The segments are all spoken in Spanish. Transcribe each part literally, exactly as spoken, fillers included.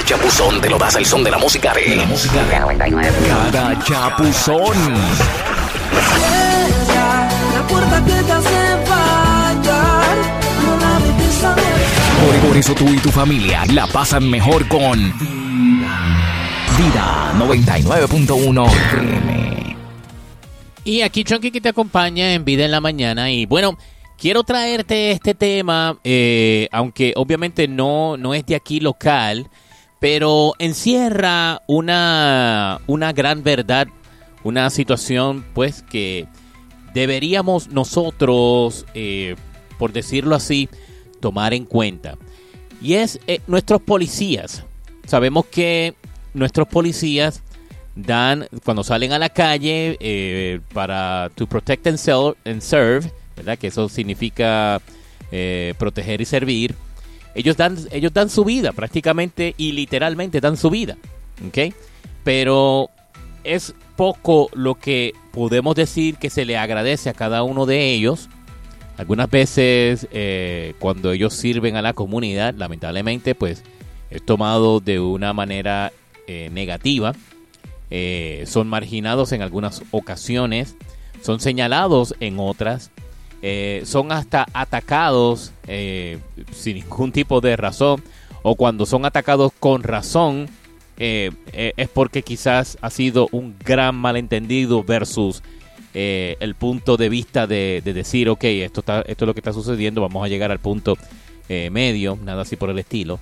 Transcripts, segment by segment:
chapuzón te lo das al son de la música de... La música de noventa y nueve. Cada chapuzón. Ella, la puerta que te hace fallar, no la dejes abierta. Por, por eso tú y tu familia la pasan mejor con... Vida noventa y nueve punto uno F M. Y aquí Chunky que te acompaña en Vida en la Mañana. Y bueno, quiero traerte este tema, eh, aunque obviamente no, no es de aquí local, pero encierra una, una gran verdad, una situación pues que deberíamos nosotros, eh, por decirlo así, tomar en cuenta. Y es eh, nuestros policías. Sabemos que nuestros policías dan, cuando salen a la calle, eh, para to protect and, sell, and serve, ¿verdad? Que eso significa eh, proteger y servir. Ellos dan, ellos dan su vida, prácticamente y literalmente dan su vida, ¿ok? Pero es poco lo que podemos decir que se le agradece a cada uno de ellos. Algunas veces, eh, cuando ellos sirven a la comunidad, lamentablemente, pues es tomado de una manera eh, negativa. Eh, son marginados en algunas ocasiones, son señalados en otras, eh, son hasta atacados eh, sin ningún tipo de razón, o cuando son atacados con razón, eh, eh, es porque quizás ha sido un gran malentendido versus eh, el punto de vista de, de decir, ok, esto, está, esto es lo que está sucediendo, vamos a llegar al punto eh, medio, nada así por el estilo.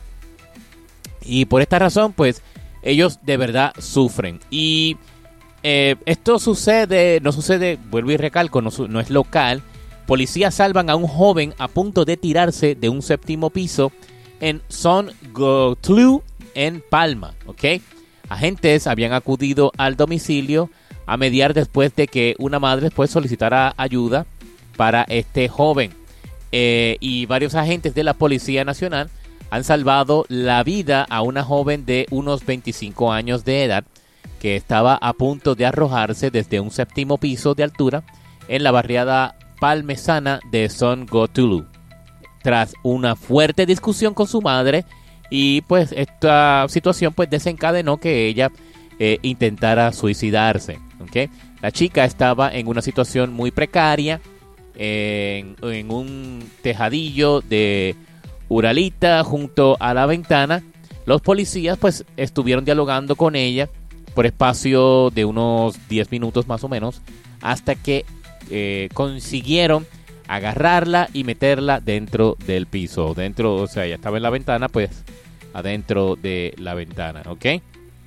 Y por esta razón, pues, ellos de verdad sufren. Y eh, esto sucede, no sucede, vuelvo y recalco, no, no es local. Policías salvan a un joven a punto de tirarse de un séptimo piso en Son Gotlou, en Palma, ¿ok? Agentes habían acudido al domicilio a mediar después de que una madre pues solicitara ayuda para este joven. Eh, y varios agentes de la Policía Nacional han salvado la vida a una joven de unos veinticinco años de edad que estaba a punto de arrojarse desde un séptimo piso de altura en la barriada palmesana de Son Gotlou, tras una fuerte discusión con su madre. Y pues esta situación pues desencadenó que ella eh, intentara suicidarse, ¿okay? La chica estaba en una situación muy precaria, eh, en, en un tejadillo de Uralita junto a la ventana. Los policías pues estuvieron dialogando con ella por espacio de unos diez minutos más o menos, hasta que eh, consiguieron agarrarla y meterla dentro del piso, dentro, o sea, ella estaba en la ventana, pues adentro de la ventana, ¿ok?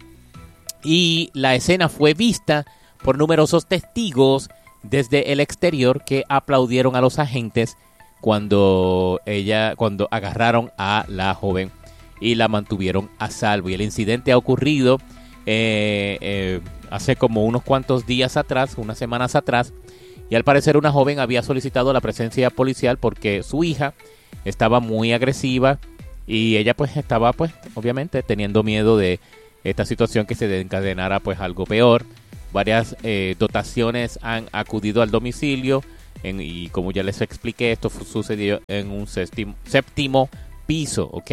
Y la escena fue vista por numerosos testigos desde el exterior que aplaudieron a los agentes cuando ella, cuando agarraron a la joven y la mantuvieron a salvo. Y el incidente ha ocurrido eh, eh, hace como unos cuantos días atrás, unas semanas atrás, y al parecer una joven había solicitado la presencia policial porque su hija estaba muy agresiva y ella pues estaba pues obviamente teniendo miedo de esta situación, que se desencadenara pues algo peor. Varias eh, dotaciones han acudido al domicilio. En, y como ya les expliqué, esto fue, sucedió en un séptimo, séptimo piso, ¿ok?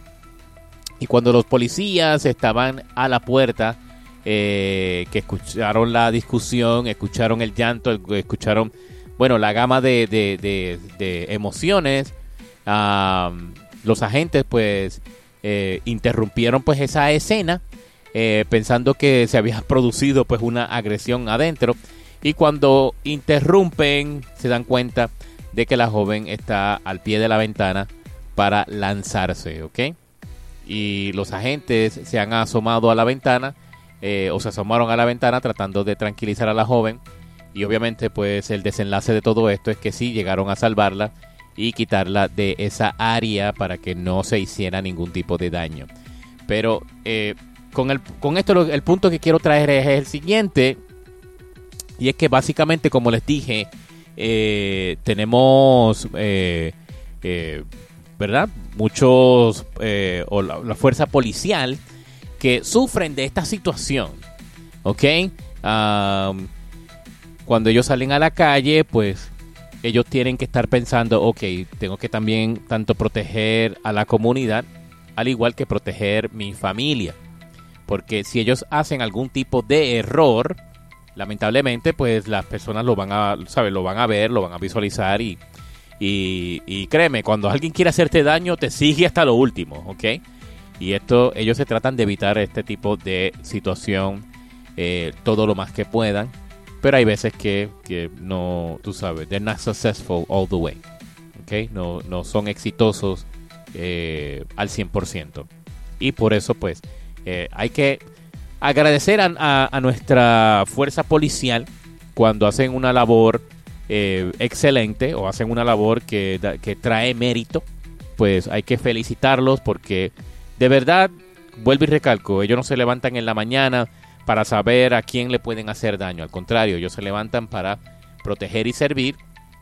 Y cuando los policías estaban a la puerta, eh, que escucharon la discusión, escucharon el llanto, escucharon, bueno, la gama de, de, de, de emociones, um, los agentes pues eh, interrumpieron pues esa escena, eh, pensando que se había producido pues una agresión adentro. Y cuando interrumpen, se dan cuenta de que la joven está al pie de la ventana para lanzarse, ¿ok? Y los agentes se han asomado a la ventana, eh, o se asomaron a la ventana tratando de tranquilizar a la joven. Y obviamente, pues, el desenlace de todo esto es que sí llegaron a salvarla y quitarla de esa área para que no se hiciera ningún tipo de daño. Pero eh, con, el, con esto, lo, el punto que quiero traer es el siguiente. Y es que básicamente, como les dije, eh, tenemos, eh, eh, ¿verdad? Muchos, eh, o la, la fuerza policial que sufren de esta situación, ¿ok? Um, cuando ellos salen a la calle, pues ellos tienen que estar pensando, ok, tengo que también tanto proteger a la comunidad al igual que proteger mi familia. Porque si ellos hacen algún tipo de error, lamentablemente, pues las personas lo van a, ¿sabes? Lo van a ver, lo van a visualizar y, y, y créeme, cuando alguien quiere hacerte daño, te sigue hasta lo último, ¿ok? Y esto, ellos se tratan de evitar este tipo de situación eh, todo lo más que puedan. Pero hay veces que, que no, tú sabes, they're not successful all the way, ¿ok? No, no son exitosos eh, al cien por ciento. Y por eso, pues, eh, hay que agradecer a, a, a nuestra fuerza policial cuando hacen una labor eh, excelente o hacen una labor que, que trae mérito. Pues hay que felicitarlos porque de verdad, vuelvo y recalco, ellos no se levantan en la mañana para saber a quién le pueden hacer daño. Al contrario, ellos se levantan para proteger y servir.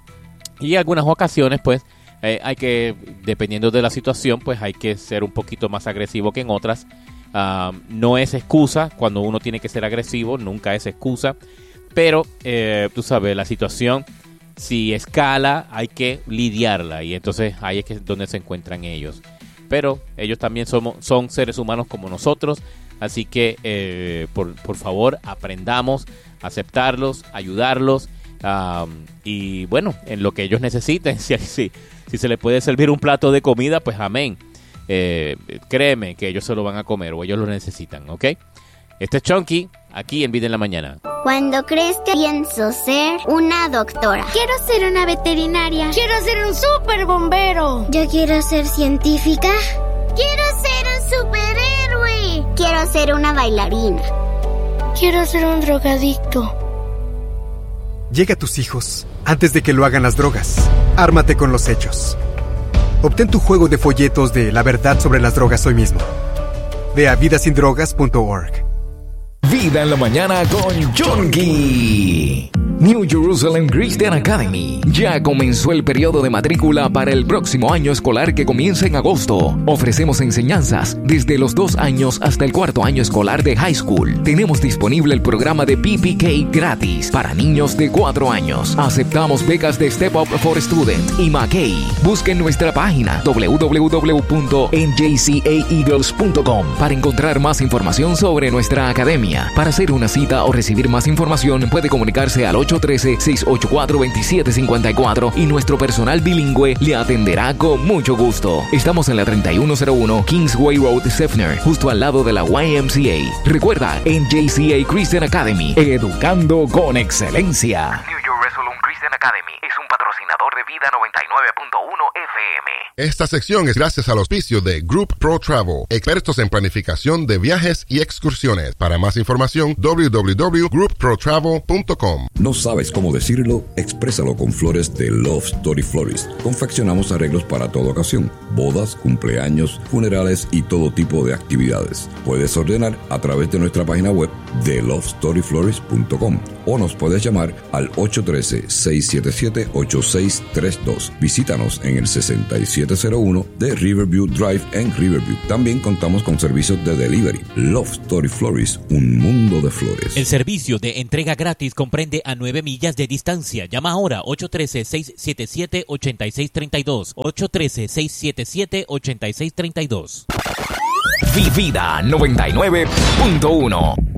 Y en algunas ocasiones, pues, eh, hay que, dependiendo de la situación, pues hay que ser un poquito más agresivo que en otras. Uh, no es excusa cuando uno tiene que ser agresivo, nunca es excusa, pero eh, tú sabes, la situación si escala hay que lidiarla y entonces ahí es que es donde se encuentran ellos, pero ellos también somos, son seres humanos como nosotros, así que eh, por, por favor aprendamos a aceptarlos, ayudarlos um, y bueno, en lo que ellos necesiten, si, si, si se les puede servir un plato de comida, pues amén. Eh, créeme que ellos se lo van a comer o ellos lo necesitan, ¿ok? Este es Chunky, aquí en Vida en la Mañana. Cuando crezca pienso ser una doctora. Quiero ser una veterinaria. Quiero ser un super bombero. Yo quiero ser científica. Quiero ser un superhéroe. Quiero ser una bailarina. Quiero ser un drogadicto. Llega a tus hijos antes de que lo hagan las drogas. Ármate con los hechos. Obtén tu juego de folletos de La Verdad sobre las Drogas hoy mismo. Ve a vida sin drogas punto org. Vida en la Mañana con Chunky. New Jerusalem Christian Academy. Ya comenzó el periodo de matrícula para el próximo año escolar que comienza en agosto. Ofrecemos enseñanzas desde los dos años hasta el cuarto año escolar de high school. Tenemos disponible el programa de P P K gratis para niños de cuatro años. Aceptamos becas de Step Up for Student y McKay. Busquen nuestra página doble u doble u doble u punto n j c a eagles punto com para encontrar más información sobre nuestra academia. Para hacer una cita o recibir más información puede comunicarse al ocho uno tres, seis ocho cuatro, dos siete cinco cuatro y nuestro personal bilingüe le atenderá con mucho gusto. Estamos en la treinta y uno cero uno Kingsway Road, Seffner, justo al lado de la Y M C A. Recuerda, N J C A Christian Academy, educando con excelencia. New Jerusalem Christian Academy es un patrocinador de Vida noventa y nueve punto uno F M. Esta sección es gracias al auspicio de Group Pro Travel, expertos en planificación de viajes y excursiones. Para más información, doble u doble u doble u punto group pro travel punto com. ¿No sabes cómo decirlo? Exprésalo con flores de Love Story Florist. Confeccionamos arreglos para toda ocasión: bodas, cumpleaños, funerales y todo tipo de actividades. Puedes ordenar a través de nuestra página web de love story florist punto com o nos puedes llamar al ocho uno tres, seis siete siete, ocho seis tres dos. Visítanos en el sesenta y siete cero uno de Riverview Drive en Riverview. También contamos con servicios de delivery. Love Story Florist, un mundo de flores. El servicio de entrega gratis comprende a nueve millas de distancia. Llama ahora ocho uno tres, seis siete siete, ocho seis tres dos. ocho uno tres, seis siete siete, ocho seis tres dos. Vida noventa y nueve punto uno.